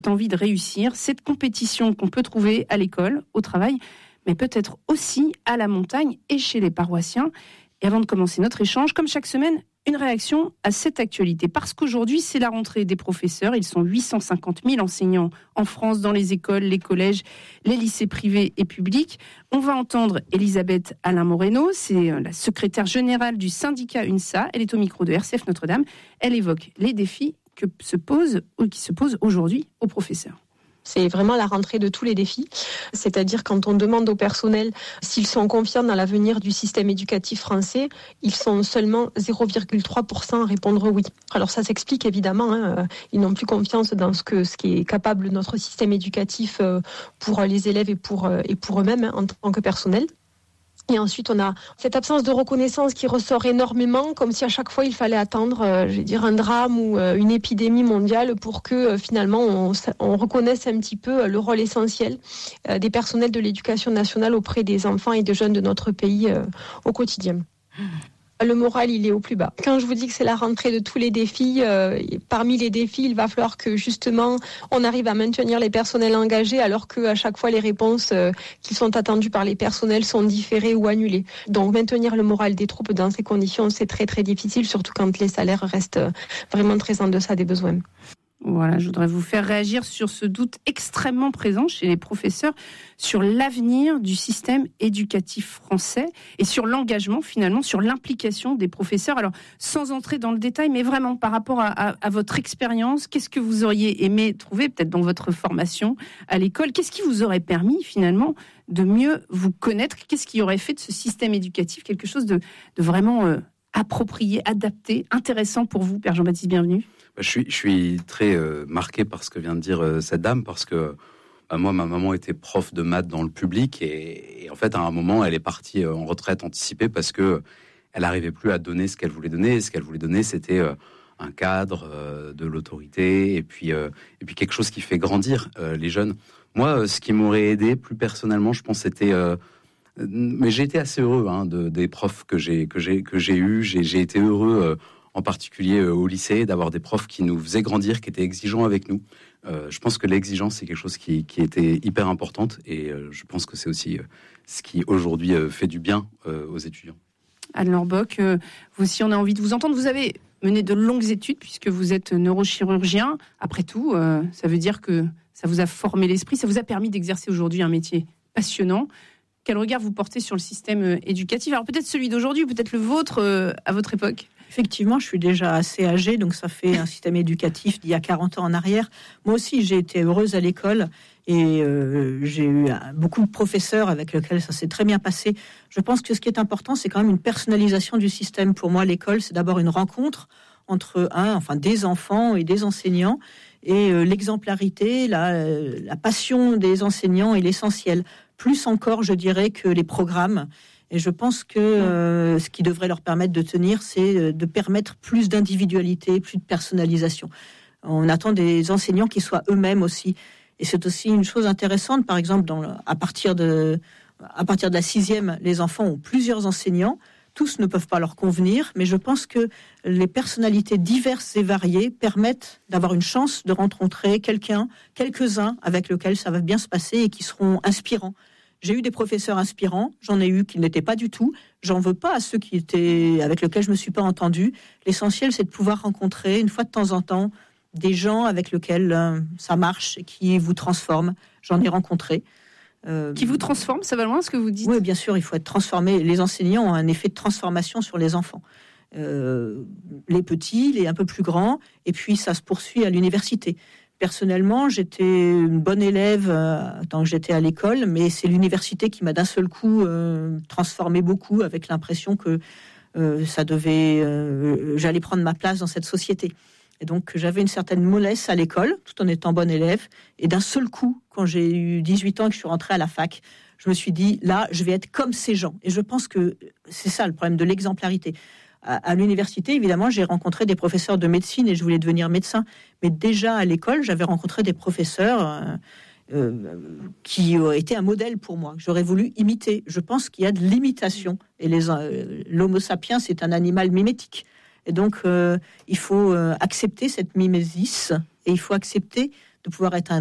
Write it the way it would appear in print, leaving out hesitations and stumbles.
envie de réussir, cette compétition qu'on peut trouver à l'école, au travail, mais peut-être aussi à la montagne et chez les paroissiens. Et avant de commencer notre échange, comme chaque semaine, une réaction à cette actualité. Parce qu'aujourd'hui, c'est la rentrée des professeurs. Ils sont 850 000 enseignants en France, dans les écoles, les collèges, les lycées privés et publics. On va entendre Elisabeth Alain-Moreno, c'est la secrétaire générale du syndicat UNSA. Elle est au micro de RCF Notre-Dame. Elle évoque les défis qui se posent aujourd'hui aux professeurs. C'est vraiment la rentrée de tous les défis. C'est-à-dire quand on demande au personnel s'ils sont confiants dans l'avenir du système éducatif français, ils sont seulement 0,3% à répondre oui. Alors ça s'explique évidemment, ils n'ont plus confiance dans ce qui est capable notre système éducatif pour les élèves et pour eux-mêmes en tant que personnel. Et ensuite, on a cette absence de reconnaissance qui ressort énormément, comme si à chaque fois il fallait attendre, un drame ou une épidémie mondiale pour que finalement on reconnaisse un petit peu le rôle essentiel des personnels de l'éducation nationale auprès des enfants et des jeunes de notre pays au quotidien. Le moral, il est au plus bas. Quand je vous dis que c'est la rentrée de tous les défis, parmi les défis, il va falloir que justement on arrive à maintenir les personnels engagés alors qu'à chaque fois les réponses qui sont attendues par les personnels sont différées ou annulées. Donc maintenir le moral des troupes dans ces conditions, c'est très très difficile, surtout quand les salaires restent vraiment très en deçà des besoins. Voilà, je voudrais vous faire réagir sur ce doute extrêmement présent chez les professeurs sur l'avenir du système éducatif français et sur l'engagement, finalement, sur l'implication des professeurs. Alors, sans entrer dans le détail, mais vraiment par rapport à votre expérience, qu'est-ce que vous auriez aimé trouver, peut-être dans votre formation à l'école? Qu'est-ce qui vous aurait permis, finalement, de mieux vous connaître? Qu'est-ce qui aurait fait de ce système éducatif quelque chose de vraiment approprié, adapté, intéressant pour vous, Père Jean-Baptiste Bienvenu? Je suis très marqué par ce que vient de dire cette dame, parce que moi, ma maman était prof de maths dans le public et en fait, à un moment, elle est partie en retraite anticipée parce que elle n'arrivait plus à donner ce qu'elle voulait donner. Et ce qu'elle voulait donner, c'était un cadre, de l'autorité et puis quelque chose qui fait grandir les jeunes. Moi, ce qui m'aurait aidé plus personnellement, je pense, c'était... mais j'ai été assez heureux des profs que j'ai eus. J'ai été heureux... en particulier au lycée, d'avoir des profs qui nous faisaient grandir, qui étaient exigeants avec nous. Je pense que l'exigence, c'est quelque chose qui était hyper importante, et je pense que c'est aussi ce qui, aujourd'hui, fait du bien aux étudiants. Anne-Laure Bock, vous aussi, on a envie de vous entendre. Vous avez mené de longues études, puisque vous êtes neurochirurgien. Après tout, ça veut dire que ça vous a formé l'esprit, ça vous a permis d'exercer aujourd'hui un métier passionnant. Quel regard vous portez sur le système éducatif? Alors peut-être celui d'aujourd'hui, ou peut-être le vôtre à votre époque? Effectivement, je suis déjà assez âgée, donc ça fait un système éducatif d'il y a 40 ans en arrière. Moi aussi, j'ai été heureuse à l'école et j'ai eu beaucoup de professeurs avec lesquels ça s'est très bien passé. Je pense que ce qui est important, c'est quand même une personnalisation du système. Pour moi, l'école, c'est d'abord une rencontre entre des enfants et des enseignants. Et l'exemplarité, la passion des enseignants est l'essentiel. Plus encore, je dirais, que les programmes. Et je pense que ce qui devrait leur permettre de tenir, c'est de permettre plus d'individualité, plus de personnalisation. On attend des enseignants qui soient eux-mêmes aussi. Et c'est aussi une chose intéressante, par exemple, à partir de la 6e, les enfants ont plusieurs enseignants. Tous ne peuvent pas leur convenir, mais je pense que les personnalités diverses et variées permettent d'avoir une chance de rencontrer quelques-uns avec lesquels ça va bien se passer et qui seront inspirants. J'ai eu des professeurs inspirants, j'en ai eu qui ne l'étaient pas du tout. J'en veux pas à ceux avec lesquels je me suis pas entendue. L'essentiel, c'est de pouvoir rencontrer une fois de temps en temps des gens avec lesquels ça marche et qui vous transforment. J'en ai rencontré. Qui vous transforme, ça va loin ce que vous dites? Oui, bien sûr, il faut être transformé. Les enseignants ont un effet de transformation sur les enfants. Les petits, les un peu plus grands, et puis ça se poursuit à l'université. Personnellement, j'étais une bonne élève tant que j'étais à l'école, mais c'est l'université qui m'a d'un seul coup transformé beaucoup, avec l'impression que j'allais prendre ma place dans cette société. Et donc, j'avais une certaine mollesse à l'école, tout en étant bonne élève. Et d'un seul coup, quand j'ai eu 18 ans et que je suis rentrée à la fac, je me suis dit, là, je vais être comme ces gens. Et je pense que c'est ça le problème de l'exemplarité. À l'université, évidemment, j'ai rencontré des professeurs de médecine et je voulais devenir médecin. Mais déjà à l'école, j'avais rencontré des professeurs qui étaient un modèle pour moi, que j'aurais voulu imiter. Je pense qu'il y a de l'imitation. Et l'homo sapiens, c'est un animal mimétique. Et donc, il faut accepter cette mimésis et il faut accepter de pouvoir être un